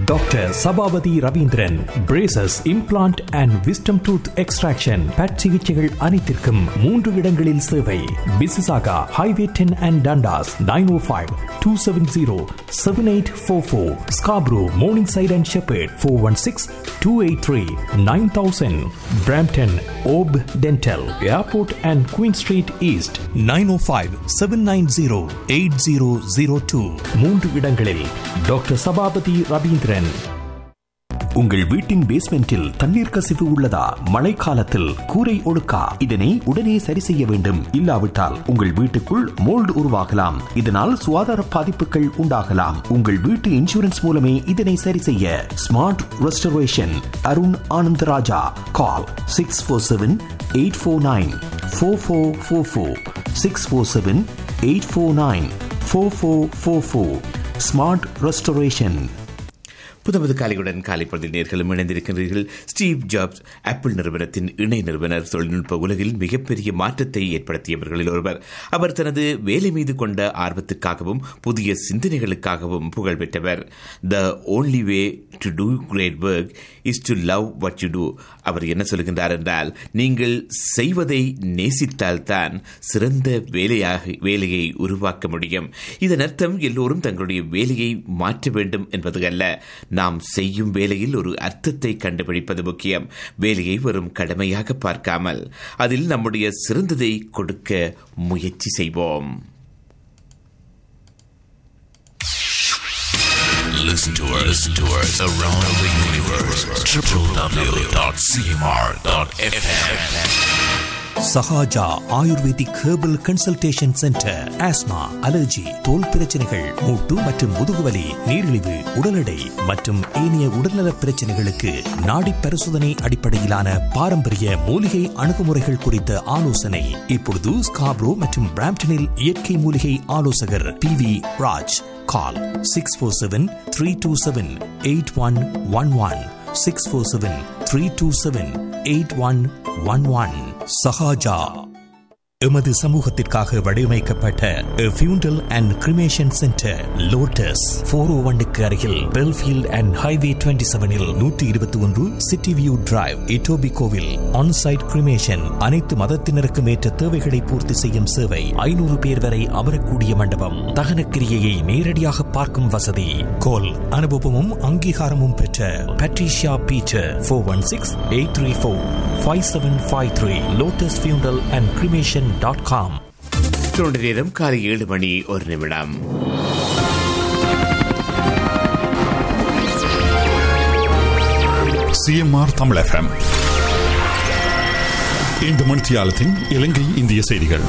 Doctor Sabapathi Ravindran, braces, implant and wisdom tooth extraction, but சிகிச்சைகள் அனைத்திற்கும் 3 இடங்களில் சேவை. பிசிசாகா highway 10 and Dundas 905-270-7844. Scarborough, morning side and shepherd 416-283-9000. Brampton Hope dental, airport and queen street east 905-790-8002. 3 இடங்களில் doctor Sabapathi Ravindran. உங்கள் வீட்டின் பேஸ்மெண்டில் தண்ணீர் கசிவு உள்ளதா? மழைக்காலத்தில் கூரை ஒழுக்கா? இதனை உடனே சரி செய்ய வேண்டும். இல்லாவிட்டால் உங்கள் வீட்டுக்குள் மோல்டு உருவாகலாம். இதனால் சுகாதார பாதிப்புகள் உண்டாகலாம். உங்கள் வீட்டு இன்சூரன்ஸ் மூலமே இதனை சரி செய்ய. Smart restoration, Arun Anandaraja. கால் 647-849-4444. 647-849-4444. Smart restoration. புதமது காலையுடன் காலை பொழுது நேர்களும் இணைந்திருக்கின்றீர்கள். ஸ்டீவ் ஜாப்ஸ் ஆப்பிள் நிறுவனத்தின் இணை நிறுவனர், தொழில்நுட்ப உலகில் மிகப்பெரிய மாற்றத்தை ஏற்படுத்தியவர்களில் ஒருவர். அவர் தனது வேலை மீது கொண்ட ஆர்வத்துக்காகவும் புதிய சிந்தனைகளுக்காகவும் புகழ் பெற்றவர். த only way to two great work is to love what you two. அவர் என்ன சொல்கின்றார் என்றால், நீங்கள் செய்வதை நேசித்தால்தான் சிறந்த வேலையை உருவாக்க முடியும். இதன் அர்த்தம் எல்லோரும் தங்களுடைய வேலையை மாற்ற வேண்டும் என்பது அல்ல. நாம் செய்யும் வேலையில் ஒரு அர்த்தத்தை கண்டுபிடிப்பது முக்கியம். வேலையை வெறும் கடமையாக பார்க்காமல் அதில் நம்முடைய சிறந்ததை கொடுக்க முயற்சி செய்வோம். Listen to us around the universe. www.cmr.fm. Sahaja ayurvedic herbal consultation centre. Asthma, allergy, தோல் பிரச்சனைகள், மூட்டு மற்றும் முதுகுவலி, நீரிழிவு, உடல் எடை மற்றும் ஏனைய உடல்நல பிரச்சனைகளுக்கு நாடி பரிசோதனை அடிப்படையிலான பாரம்பரிய மூலிகை அணுகுமுறைகள் குறித்த ஆலோசனை. இப்பொழுது ஸ்காப்ரோ மற்றும் பிராம்ப்டனில் இயற்கை மூலிகை ஆலோசகர் PV ராஜ். கால் 647-327-8111. 647-327-8111. சஹாஜா. எமது சமூகத்திற்காக வடிவமைக்கப்பட்ட funeral and cremation centre lotus 401க்கு அருகில் Belfield and highway 27இல் 121 city view drive, இட்டோபிகோவில். Onsite cremation, அனைத்து மதத்தினருக்கும் ஏற்ற தேவைகளை பூர்த்தி செய்யும் சேவை. 500 பேர் வரை அமரக்கூடிய மண்டபம். தகன கிரியையை நேரடியாக பார்க்கும் வசதி. கோல் அனுபவமும் அங்கீகாரமும் பெற்ற Patricia Peter 416-834-5753. Lotus funeral and cremation .com. நேரம் காலை 7:01. CMR Tamil FM. இந்த மணித்தியாலத்தின் இலங்கை இந்திய செய்திகள்.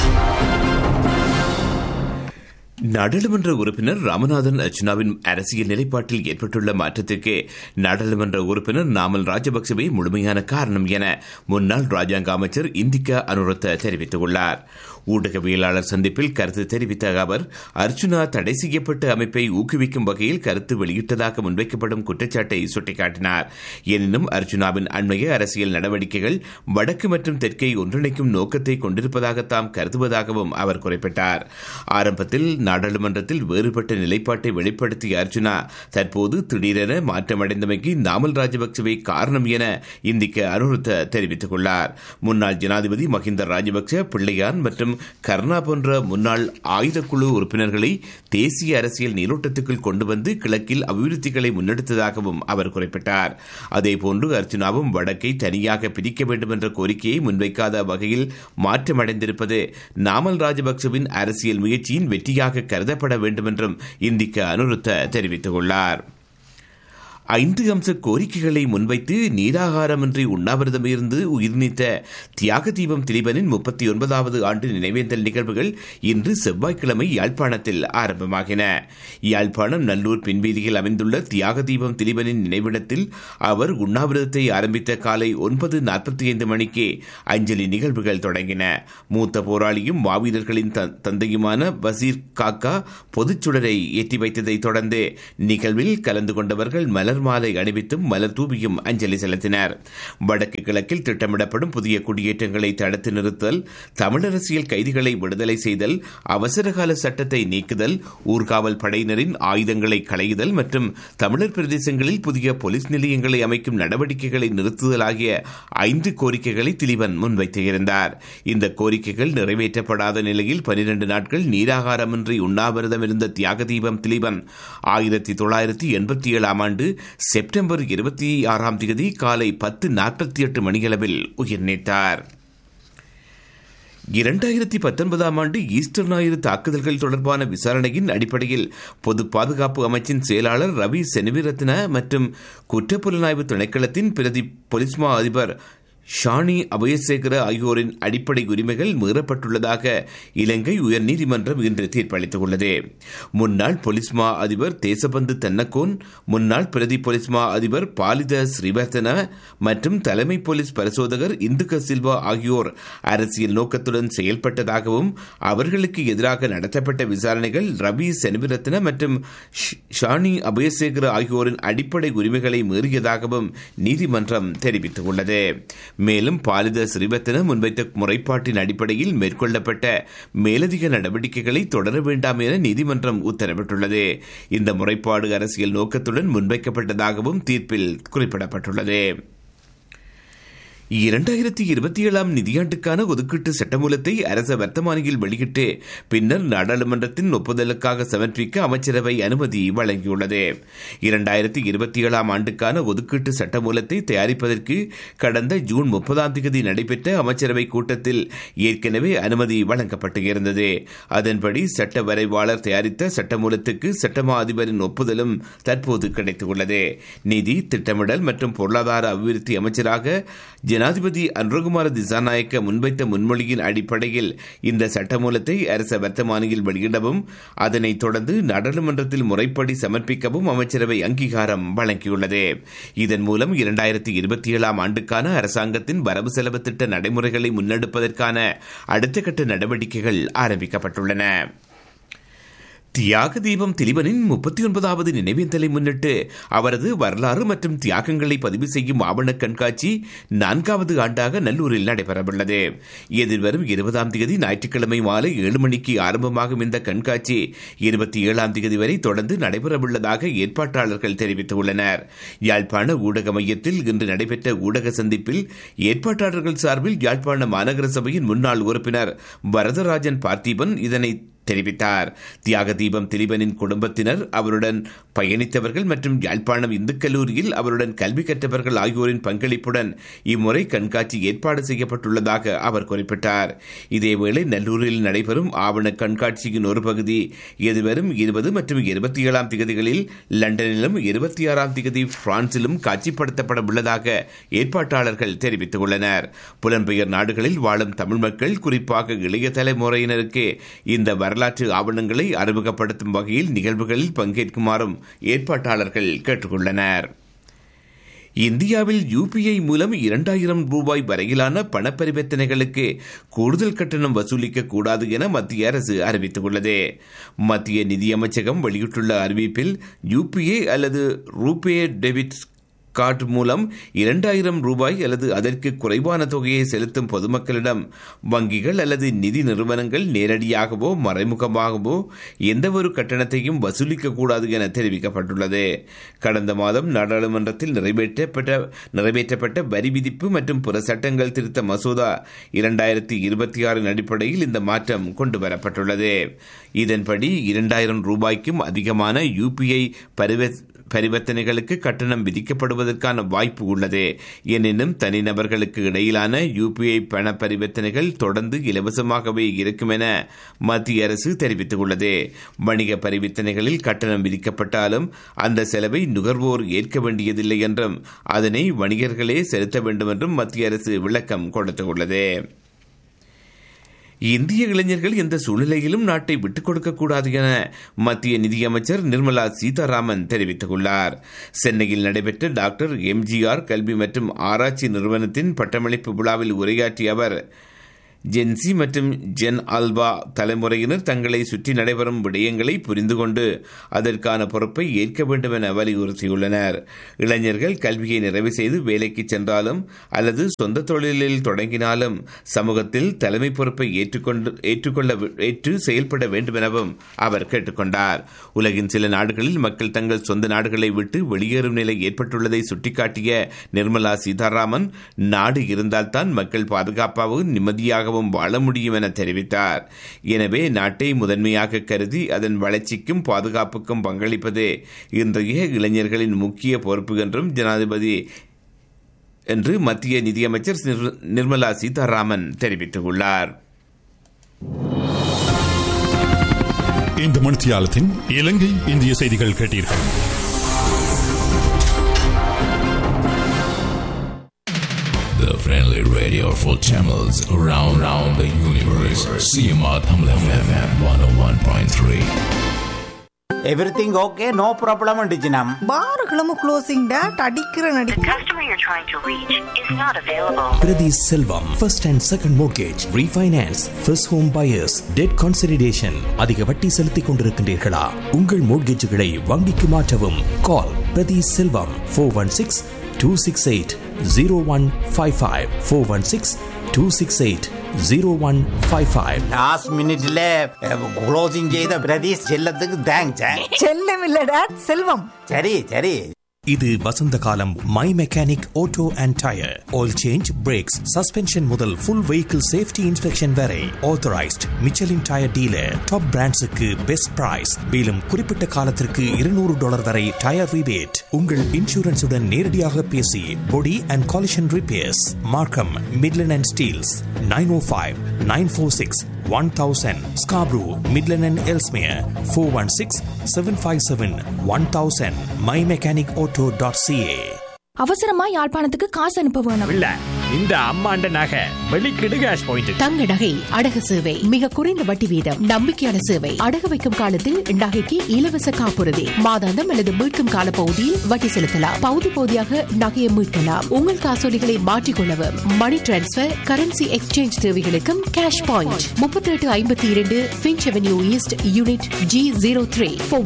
நாடாளுமன்ற உறுப்பினர் ராமநாதன் அர்ச்சுனாவின் அரசியல் நிலைப்பாட்டில் ஏற்பட்டுள்ள மாற்றத்திற்கு நாடாளுமன்ற உறுப்பினர் நாமல் ராஜபக்சவே முழுமையான காரணம் என முன்னாள் ராஜாங்க அமைச்சர் இந்திகா அனுரத்த தெரிவித்துள்ளார். ஊடகவியலாளர் சந்திப்பில் கருத்து தெரிவித்த அவர், அர்ச்சுனா தடை செய்யப்பட்ட அமைப்பை ஊக்குவிக்கும் வகையில் கருத்து வெளியிட்டதாக முன்வைக்கப்படும் குற்றச்சாட்டை சுட்டிக்காட்டினார். எனினும் அர்ச்சுனாவின் அண்மைய அரசியல் நடவடிக்கைகள் வடக்கு மற்றும் தெற்கை ஒன்றிணைக்கும் நோக்கத்தை கொண்டிருப்பதாக தாம் கருதுவதாகவும் அவர் குறிப்பிட்டார். ஆரம்பத்தில் நாடாளுமன்றத்தில் வேறுபட்ட நிலைப்பாட்டை வெளிப்படுத்திய அர்ச்சுனா தற்போது திடீரென மாற்றமடைந்தமைக்கு நாமல் ராஜபக்சவே காரணம் என இந்திக்க அனுரத்த தெரிவித்துள்ளார். முன்னாள் ஜனாதிபதி மஹிந்த ராஜபக்ச, பிள்ளையான் மற்றும் கர்ணா போன்ற முன்னாள் ஆயுதக்குழு உறுப்பினர்களை தேசிய அரசியல் நீரோட்டத்துக்குள் கொண்டு வந்து கிழக்கில் அபிவிருத்திகளை முன்னெடுத்ததாகவும் அவர் குறிப்பிட்டார். அதேபோன்று அர்ச்சுனாவும் வடக்கை தனியாக பிரிக்க வேண்டும் என்ற கோரிக்கையை முன்வைக்காத வகையில் மாற்றமடைந்திருப்பது நாமல் ராஜபக்சவின் அரசியல் முயற்சியின் வெற்றியாக கருதப்பட வேண்டும் என்றும் இந்திக்க அனுரத்த தெரிவித்துள்ளார். 5 அம்ச கோரிக்கைகளை முன்வைத்து நீராகாரமின்றி உண்ணாவிரதம் இருந்து உயிர்நீத்த தியாக தீபம் திலீபனின் 39வது ஆண்டு நினைவேந்தல் நிகழ்வுகள் இன்று செவ்வாய்க்கிழமை யாழ்ப்பாணத்தில் ஆரம்பமாகின. யாழ்ப்பாணம் நல்லூர் பின்வீதியில் அமைந்துள்ள தியாக தீபம் திலீபனின் நினைவிடத்தில் அவர் உண்ணாவிரதத்தை ஆரம்பித்த காலை 9:45 மணிக்கே அஞ்சலி நிகழ்வுகள் தொடங்கின. மூத்த போராளியும் மாவீரர்களின் தந்தையுமான வசீர் காக்கா பொதுச்சுடரை ஏற்றி வைத்ததை தொடர்ந்து நிகழ்வில் கலந்து கொண்டவர்கள் மலர் மலர் மாலை அணிவித்தும் மலர் தூவியும் அஞ்சலி செலுத்தினர். வடக்கு கிழக்கில் திட்டமிடப்படும் புதிய குடியேற்றங்களை தடுத்து நிறுத்தல், தமிழரசியல் கைதிகளை விடுதலை செய்தல், அவசரகால சட்டத்தை நீக்குதல், ஊர்காவல் படையினரின் ஆயுதங்களை களையுதல் மற்றும் தமிழர் பிரதேசங்களில் புதிய போலீஸ் நிலையங்களை அமைக்கும் நடவடிக்கைகளை நிறுத்துதல் ஆகிய 5 கோரிக்கைகளை திலீபன் முன்வைத்திருந்தார். இந்த கோரிக்கைகள் நிறைவேற்றப்படாத நிலையில் 12 நாட்கள் நீராகாரமின்றி உண்ணாவிரதம் இருந்த தியாக தீபம் திலீபன் 1987 ஆண்டு செப்டம்பர் 26 காலை 10:48 மணியளவில் உயிர் நீத்தார். 2019 ஆண்டு ஈஸ்டர் ஞாயிறு தாக்குதல்கள் தொடர்பான விசாரணையின் அடிப்படையில் பொது பாதுகாப்பு அமைச்சின் செயலாளர் ரவி செனவிரத்ன மற்றும் குற்றப்புலனாய்வு திணைக்களத்தின் பிரதி போலீஸ் மா அதிபர் ஷானி அபயசேகர ஆகியோரின் அடிப்படை உரிமைகள் மீறப்பட்டுள்ளதாக இலங்கை உயர்நீதிமன்றம் இன்று தீர்ப்பளித்துள்ளது. முன்னாள் போலீஸ் மா அதிபர் தேசபந்து தென்னக்கோன், முன்னாள் பிரதி போலீஸ் மா அதிபர் பாலித ஸ்ரீவர்த்தன மற்றும் தலைமை போலீஸ் பரிசோதகர் இந்துக சில்வா ஆகியோர் அரசியல் நோக்கத்துடன் செயல்பட்டதாகவும் அவர்களுக்கு எதிராக நடத்தப்பட்ட விசாரணைகள் ரவி செனவிரத்ன மற்றும் ஷானி அபயசேகர ஆகியோரின் அடிப்படை உரிமைகளை மீறியதாகவும் நீதிமன்றம் தெரிவித்துள்ளது. மேலும் பாலித ஸ்ரீவர்த்தன முன்வைத்த முறைப்பாட்டின் அடிப்படையில் மேற்கொள்ளப்பட்ட மேலதிக நடவடிக்கைகளை தொடர வேண்டாம் என நீதிமன்றம் உத்தரவிட்டுள்ளது. இந்த முறைப்பாடு அரசியல் நோக்கத்துடன் முன்வைக்கப்பட்டதாகவும் தீர்ப்பில் குறிப்பிடப்பட்டுள்ளது. 2027 நிதியாண்டுக்கான ஒதுக்கீட்டு சட்டமூலத்தை அரச வர்த்தமானியில் வெளியிட்டு பின்னர் நாடாளுமன்றத்தின் ஒப்புதலுக்காக சமர்ப்பிக்க அமைச்சரவை அனுமதி வழங்கியுள்ளது. 2027 ஆண்டுக்கான ஒதுக்கீட்டு சட்டமூலத்தை தயாரிப்பதற்கு கடந்த ஜூன் 30 நடைபெற்ற அமைச்சரவை கூட்டத்தில் ஏற்கனவே அனுமதி வழங்கப்பட்டு இருந்தது. அதன்படி சட்ட வரைவாளர் தயாரித்த சட்டமூலத்துக்கு சட்டமா அதிபரின் ஒப்புதலும் தற்போது கிடைத்துள்ளது. நிதி திட்டமிடல் மற்றும் பொருளாதார அபிவிருத்தி அமைச்சராக ஜனாதிபதி அனுரகுமார திசாநாயக்க முன்வைத்த முன்மொழியின் அடிப்படையில் இந்த சட்டமூலத்தை அரச வர்த்தமானியில் வெளியிடவும் அதனைத் தொடர்ந்து நாடாளுமன்றத்தில் முறைப்படி சமர்ப்பிக்கவும் அமைச்சரவை அங்கீகாரம் வழங்கியுள்ளது. இதன் மூலம் 2027 ஆண்டுக்கான அரசாங்கத்தின் வரவு செலவு திட்ட நடைமுறைகளை முன்னெடுப்பதற்கான அடுத்த கட்ட நடவடிக்கைகள் ஆரம்பிக்கப்பட்டுள்ளன. தியாக தீபம் திலீபனின் 39வது நினைவேந்தலை முன்னிட்டு அவரது வரலாறு மற்றும் தியாகங்களை பதிவு செய்யும் ஆவண கண்காட்சி 4வது ஆண்டாக நல்லூரில் நடைபெறவுள்ளது. எதிர்வரும் 20 ஞாயிற்றுக்கிழமை மாலை 7 மணிக்கு ஆரம்பமாகும் இந்த கண்காட்சி 27 வரை தொடர்ந்து நடைபெறவுள்ளதாக ஏற்பாட்டாளர்கள் தெரிவித்துள்ளனர். யாழ்ப்பாண ஊடக மையத்தில் இன்று நடைபெற்ற ஊடக சந்திப்பில் ஏற்பாட்டாளர்கள் சார்பில் யாழ்ப்பாண மாநகர சபையின் முன்னாள் உறுப்பினர் வரதராஜன் பார்த்திபன் இதனை தெரிவித்தார். தியாக தீபம் திலீபனின் குடும்பத்தினர், அவருடன் பயணித்தவர்கள் மற்றும் யாழ்ப்பாணம் இந்து கல்லூரியில் அவருடன் கல்வி கற்றவர்கள் ஆகியோரின் பங்களிப்புடன் இம்முறை கண்காட்சி ஏற்பாடு செய்யப்பட்டுள்ளதாக அவர் குறிப்பிட்டார். இதேவேளை நல்லூரில் நடைபெறும் ஆவண கண்காட்சியின் ஒரு பகுதி எதிர்வரும் 20 மற்றும் 27 தேதிகளில் லண்டனிலும் 26 பிரான்சிலும் காட்சிப்படுத்தப்பட உள்ளதாக ஏற்பாட்டாளர்கள் தெரிவித்துள்ளனர். புலம்பெயர் நாடுகளில் வாழும் தமிழ் மக்கள், குறிப்பாக இளைய தலைமுறையினருக்கு இந்த வரலாற்று ஆவணங்களை அறிமுகப்படுத்தும் வகையில் நிகழ்வுகளில் பங்கேற்குமாறும் ஏற்பாட்டாளர்கள் கேட்டுக்கொண்டனர். இந்தியாவில் UPI மூலம் 2000 ரூபாய் வரையிலான பண பரிவர்த்தனைகளுக்கு கூடுதல் கட்டணம் வசூலிக்க கூடாது என மத்திய அரசு அறிவித்துள்ளது. மத்திய நிதியமைச்சகம் வெளியிட்டுள்ள அறிவிப்பில் UPI அல்லது ரூபே டெபிட் கார்டு மூலம் 2000 ரூபாய் அல்லது அதற்கு குறைவான தொகையை செலுத்தும் பொதுமக்களிடம் வங்கிகள் அல்லது நிதி நிறுவனங்கள் நேரடியாகவோ மறைமுகமாகவோ எந்தவொரு கட்டணத்தையும் வசூலிக்கக்கூடாது என தெரிவிக்கப்பட்டுள்ளது. கடந்த மாதம் நாடாளுமன்றத்தில் நிறைவேற்றப்பட்ட வரி விதிப்பு மற்றும் பிற சட்டங்கள் திருத்த மசோதா 2026 அடிப்படையில் இந்த மாற்றம் கொண்டுவரப்பட்டுள்ளது. இதன்படி 2000 ரூபாய்க்கும் அதிகமான UPI பரிவர்த்தனைகளுக்கு கட்டணம் விதிக்கப்படுவதற்கான வாய்ப்பு உள்ளது. எனினும் தனிநபர்களுக்கு இடையிலான UPI பண பரிவர்த்தனைகள் தொடர்ந்து இலவசமாகவே இருக்கும் என மத்திய அரசு தெரிவித்துள்ளது. வணிக பரிவர்த்தனைகளில் கட்டணம் விதிக்கப்பட்டாலும் அந்த செலவை நுகர்வோர் ஏற்க வேண்டியதில்லை என்றும் அதனை வணிகர்களே செலுத்த வேண்டும் என்றும் மத்திய அரசு விளக்கம் கொடுத்துள்ளது. இந்திய இளைஞர்கள் எந்த சூழ்நிலையிலும் நாட்டை விட்டுக் கொடுக்கக்கூடாது என மத்திய நிதியமைச்சர் நிர்மலா சீதாராமன் தெரிவித்துள்ளார். சென்னையில் நடைபெற்ற டாக்டர் MGR கல்வி மற்றும் ஆராய்ச்சி நிறுவனத்தின் பட்டமளிப்பு விழாவில் உரையாற்றிய அவர், ஜென்சி மற்றும் ஜென் ஆல்பா தலைமுறையினர் தங்களை சுற்றி நடைபெறும் விடயங்களை புரிந்து கொண்டு அதற்கான பொறுப்பை ஏற்க வேண்டும் என வலியுறுத்தியுள்ளனர். இளைஞர்கள் கல்வியை நிறைவு செய்து வேலைக்கு சென்றாலும் அல்லது சொந்த தொழிலில் தொடங்கினாலும் சமூகத்தில் தலைமை பொறுப்பை ஏற்று செயல்பட வேண்டும் எனவும் அவர் கேட்டுக்கொண்டார். உலகின் சில நாடுகளில் மக்கள் தங்கள் சொந்த நாடுகளை விட்டு வெளியேறும் நிலை ஏற்பட்டுள்ளதை சுட்டிக்காட்டிய நிர்மலா சீதாராமன், நாடு இருந்தால்தான் மக்கள் பாதுகாப்பாகவும் நிம்மதியாக வாழ முடியும் என தெரிவித்தார். எனவே நாட்டை முதன்மையாக கருதி அதன் வளர்ச்சிக்கும் பாதுகாப்புக்கும் பங்களிப்பதே இன்றைய இளைஞர்களின் முக்கிய பொறுப்பு என்றும் ஜனாதிபதி என்று மத்திய நிதியமைச்சர் நிர்மலா சீதாராமன் தெரிவித்துள்ளார். இந்த மணித்தியாலத்தின் இலங்கை இந்திய செய்திகள் கேட்டீர்கள். The friendly radio for channels around the universe. CMR Tamil FM 101.3. Everything okay? No problem அண்டிச்சினம். பாருகளும் closing date அடிக்கிற நடி. The customer you're trying to reach is not available. Priti Selvam, first and second mortgage, refinance, first home buyers, debt consolidation. அதிக வட்டி செலுத்திக் கொண்டிருக்கின்றீர்களா? உங்கள் மோட்கேஜுகளை வங்கிக்கு மாற்றவும். கால் Priti Selvam 416-268-0155 416-268-0155. Last மினிட்ல closing செய்த பிரதீஷ் செல்லத்துக்கு தேங்க்ஸ். செல்லம் இல்ல டேட் செல்வம். சரி சரி. இது வசந்த காலம். My mechanic auto and tyre oil change, breaks, suspension முதல் ஃபுல் வெஹிக்கிள் சேஃப்டி இன்ஸ்பெக்ஷன் வரை authorised Michelin tyre dealer. Top பிராண்ட்ஸுக்கு best price. மேலும் குறிப்பிட்ட காலத்திற்கு $200 வரை டயர் ரிபேட். உங்கள் இன்சூரன்ஸுடன் நேரடியாக பேசி பொடி அண்ட் காலிஷன் ரிப்பேர்ஸ். மார்க்கம், Midland and Steeles 905-946-1000. Scarborough, Midland and Ellesmere 416-757-1000. mymechanicauto.ca. அவசரமா யாழ்ப்பாணத்துக்கு காசு அனுப்ப வேணும். இல்ல, இந்த அம்மாண்ட நகை வெளிக்கிடு கேஷ் பாயிண்ட். தங்க நகை அடகு சேவை மிக குறைந்த வட்டி வீதம், நம்பிக்கையான சேவை. அடகு வைக்கும் காலத்தில் நகைக்கு இலவச காப்புறுதி, மாதாந்தம் அல்லது மீட்கும் கால பகுதியில் வட்டி செலுத்தலாம். பகுதி பகுதியாக நகையை மீட்கலாம். உங்கள் காசோலிகளை மாற்றிக்கொள்ளவும், மணி டிரான்ஸ்பர், கரன்சி எக்ஸ்சேஞ்ச் தேவைகளுக்கும் cash point. 3852 Finch Avenue East, Unit G03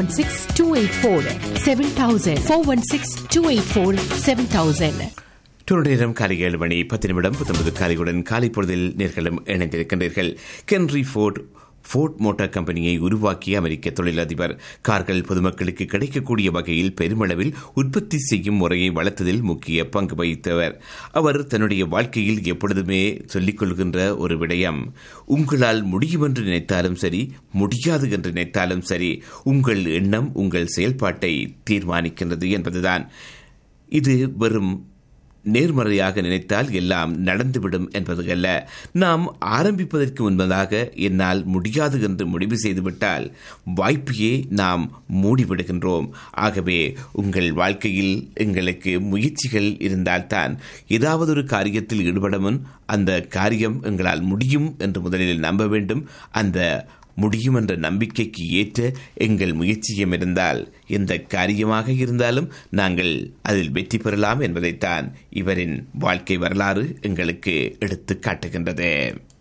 416-284-7000 416-284-7000. நேரம் காலை 7 மணி 10 நிமிடம் 19 காலையுடன் காலை பொழுதில் நேர்களும் இணைந்திருக்கின்றீர்கள். ஹென்றி ஃபோர்ட் மோட்டார் கம்பெனியை உருவாக்கிய அமெரிக்க தொழிலதிபர். கார்கள் பொதுமக்களுக்கு கிடைக்கக்கூடிய வகையில் பெருமளவில் உற்பத்தி செய்யும் முறையை வளர்த்ததில் முக்கிய பங்கு வகித்தவர். அவர் தன்னுடைய வாழ்க்கையில் எப்பொழுதுமே சொல்லிக் கொள்கின்ற ஒரு விடயம், உங்களால் முடியும் என்று நினைத்தாலும் சரி, முடியாது என்று நினைத்தாலும் சரி, உங்கள் எண்ணம் உங்கள் செயல்பாட்டை தீர்மானிக்கின்றது என்பதுதான். இது வெறும் நேர்மறையாக நினைத்தால் எல்லாம் நடந்துவிடும் என்பது அல்ல. நாம் ஆரம்பிப்பதற்கு முன்பதாக என்னால் முடியாது என்று முடிவு செய்துவிட்டால் வாய்ப்பையே நாம் மூடிவிடுகின்றோம். ஆகவே உங்கள் வாழ்க்கையில் எங்களுக்கு முயற்சிகள் இருந்தால்தான் ஏதாவது ஒரு காரியத்தில் ஈடுபடவும் அந்த காரியம் எங்களால் முடியும் என்று முதலில் நம்ப வேண்டும். அந்த முடியும் என்ற நம்பிக்கைக்கு ஏற்ற எங்கள் முயற்சியும் இருந்தால் எந்த காரியமாக இருந்தாலும் நாங்கள் அதில் வெற்றி பெறலாம் என்பதைத்தான் இவரின் வாழ்க்கை வரலாறு எங்களுக்கு எடுத்து காட்டுகின்றது.